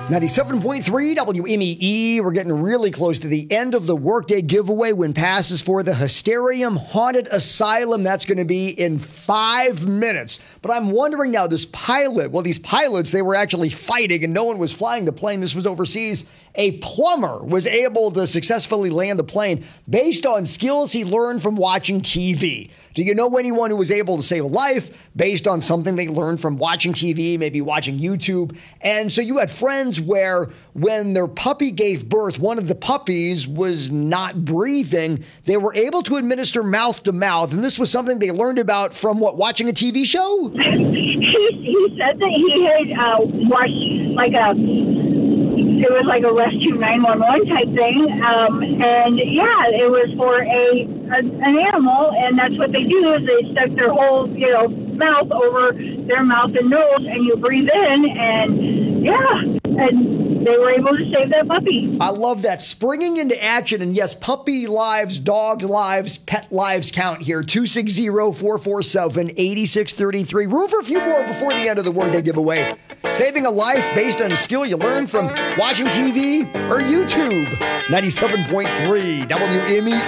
97.3 WMEE. We're getting really close to the end of the Workday giveaway. Win passes for the Hysterium Haunted Asylum. That's going to be in 5 minutes. But I'm wondering now, this pilot, well, these pilots, they were actually fighting and no one was flying the plane. This was overseas. A plumber was able to successfully land the plane based on skills he learned from watching TV. Do you know anyone who was able to save a life based on something they learned from watching TV, maybe watching YouTube? And so you had friends where when their puppy gave birth, one of the puppies was not breathing. They were able to administer mouth to mouth. And this was something they learned about from what, watching a TV show? He said that he had watched it was like a rescue 911 type thing. And yeah, it was for an animal, and that's what they do is they stuck their whole, mouth over their mouth and nose, and you breathe in, and and they were able to save that puppy. I love that. Springing into action. And yes, puppy lives, dog lives, pet lives count here. 260-447-8633. Room for a few more before the end of the Workday giveaway. Saving a life based on a skill you learned from watching TV or YouTube. 97.3 WME.